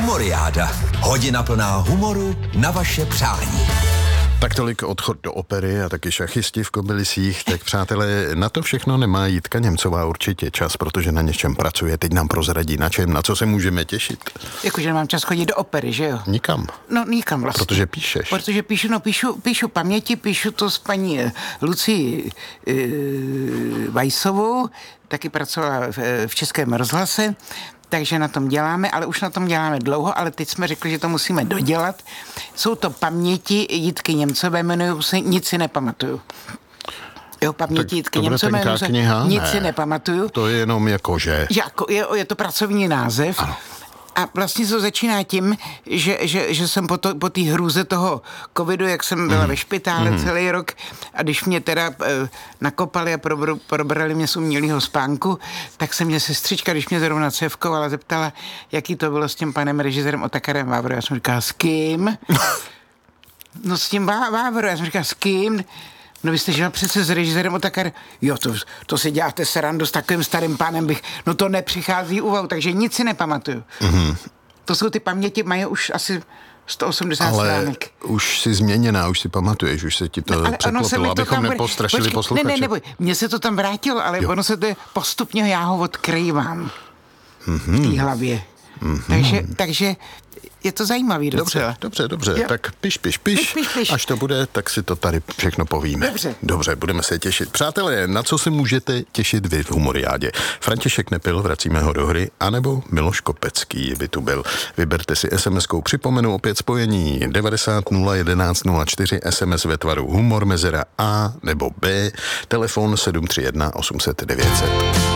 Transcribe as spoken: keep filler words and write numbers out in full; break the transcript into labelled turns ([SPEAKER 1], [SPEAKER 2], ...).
[SPEAKER 1] Humoriáda. Hodina plná humoru na vaše přání.
[SPEAKER 2] Tak tolik odchod do opery a taky šachisti v Kobylisích. Tak přátelé, na to všechno nemá Jitka Němcová určitě čas, protože na něčem pracuje. Teď nám prozradí, na čem, na co se můžeme těšit.
[SPEAKER 3] Jakože nemám čas chodit do opery, že jo?
[SPEAKER 2] Nikam.
[SPEAKER 3] No, nikam vlastně.
[SPEAKER 2] Protože píšeš.
[SPEAKER 3] Protože píšu, no píšu, píšu paměti, píšu to s paní Lucí e, Vajsovou, taky pracovala v, v Českém rozhlase, takže na tom děláme, ale už na tom děláme dlouho, ale teď jsme řekli, že to musíme dodělat. Jsou to paměti Jitky Němcové, jmenují se Nic si nepamatuju. Jo, paměti Jitky Němcové, jmenují se
[SPEAKER 2] kniha?
[SPEAKER 3] Nic
[SPEAKER 2] ne.
[SPEAKER 3] si nepamatuju.
[SPEAKER 2] To je jenom jakože.
[SPEAKER 3] Jako, je, je to pracovní název.
[SPEAKER 2] Ano.
[SPEAKER 3] A vlastně to začíná tím, že, že, že jsem po, to, po té hrůze toho covidu, jak jsem byla mm. ve špitále mm. celý rok a když mě teda e, nakopali a probr, probrali mě z umělýho spánku, tak se mě sestřička, když mě zrovna cévkovala, zeptala, jaký to bylo s tím panem režisérem Otakarem Vávro. Já jsem říkala, s kým? No s tím Vávro. Já jsem říkala, s kým? No vy jste žila přece s režisérem Otakar. Jo, to, to si děláte srandu s takovým starým pánem bych. No to nepřichází úvahu, takže nic si nepamatuju. Mm-hmm. To jsou ty paměti, mají už asi sto osmdesát
[SPEAKER 2] ale
[SPEAKER 3] stránek.
[SPEAKER 2] už jsi změněná, už si pamatuješ, už se ti to no, překlopilo, abychom tam nepostrašili počkej, posluchače.
[SPEAKER 3] Ne, ne, neboj, mně se to tam vrátilo, ale jo. Ono se to je postupně, já ho odkrývám mm-hmm. v té hlavě. Mm-hmm. Takže, takže je to zajímavý docela.
[SPEAKER 2] Dobře, dobře, dobře.
[SPEAKER 3] Jo.
[SPEAKER 2] Tak piš, piš, piš,
[SPEAKER 3] piš, piš, piš.
[SPEAKER 2] Až to bude, tak si to tady všechno povíme.
[SPEAKER 3] Dobře.
[SPEAKER 2] Dobře, budeme se těšit. Přátelé, na co se můžete těšit vy v Humoriádě? František Nepil, vracíme ho do hry, anebo Miloš Kopecký by tu byl. Vyberte si es em eskou, připomenu opět spojení devadesát nula jedenáct nula čtyři, es em es ve tvaru humor, mezera A nebo B, telefon sedm tři jedna osm set devět set.